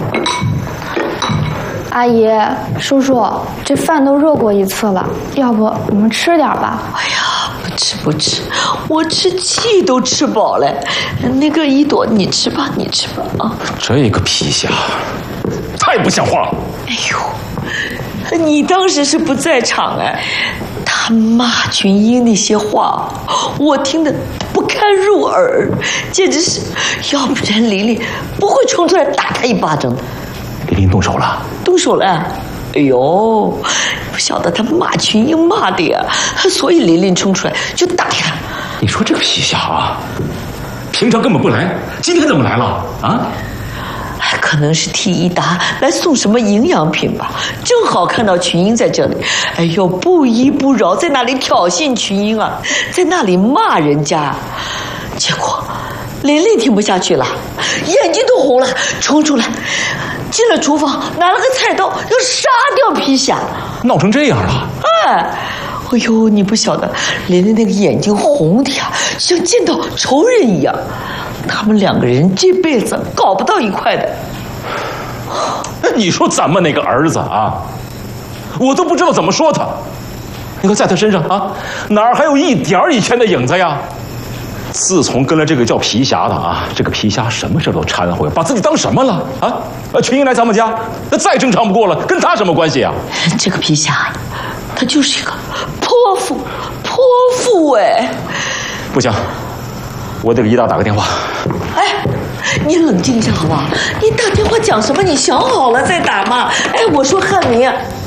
阿姨、叔叔，这饭都热过一次了，要不我们吃点吧？ 哎呀，不吃，我吃气都吃饱了。那个一朵，你吃吧啊！ 这个皮虾，太不像话了！ 哎呦，你当时是不在场哎，他骂群英那些话，我听得不堪入耳，简直是，要不然琳琳不会冲出来打他一巴掌的。 琳琳动手了？ 动手了！哎呦，不晓得他骂群英骂的呀，所以琳琳冲出来就打他。 你说这个皮虾啊，平常根本不来，今天怎么来了啊？ 可能是替一达来送什么营养品吧，正好看到群英在这里，哎呦，不依不饶，在那里挑衅群英啊，在那里骂人家，结果琳琳听不下去了，眼睛都红了，冲出来，进了厨房，拿了个菜刀要杀掉皮虾， 闹成这样了！ 哎呦，你不晓得，琳琳那个眼睛红的呀，像见到仇人一样。他们两个人这辈子搞不到一块的。 你说咱们那个儿子啊，我都不知道怎么说他。你看在他身上啊，哪儿还有一点以前的影子呀？自从跟了这个叫皮虾的啊，这个皮虾什么事都掺和，把自己当什么了啊？群英来咱们家，那再正常不过了，跟他什么关系啊？ 这个皮虾，他就是一个泼妇哎！ 不行，我得给一达打个电话。 哎，你冷静一下好不好？你打电话讲什么？你想好了再打嘛。哎，我说汉明。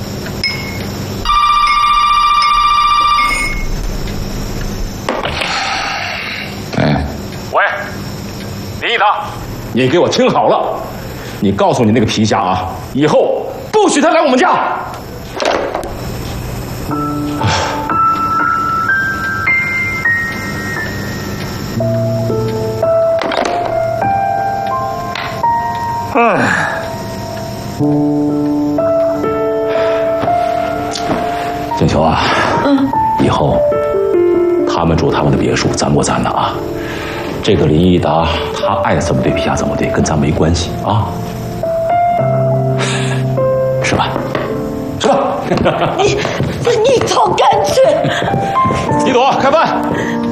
喂，林一达，你给我听好了，你告诉你那个皮虾啊，以后不许他来我们家。静秋啊，以后他们住他们的别墅，咱过咱的啊。这个林一达，他爱怎么对皮虾怎么对，跟咱没关系啊。吃吧，吃吧。 你好干脆。 一朵，开饭。